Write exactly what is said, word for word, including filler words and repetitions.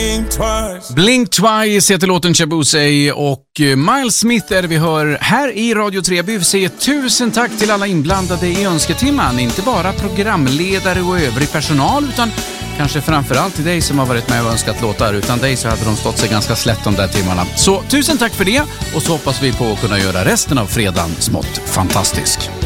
Blink Twice heter låten Chabusey och Miles Smith är det vi hör här i Radio tre. Vi vill säga tusen tack till alla inblandade i önsketimman, inte bara programledare och övrig personal utan kanske framförallt till dig som har varit med och önskat låtar. Utan dig så hade de stått sig ganska slätt de där timmarna. Så tusen tack för det och så hoppas vi på att kunna göra resten av fredagen smått fantastisk.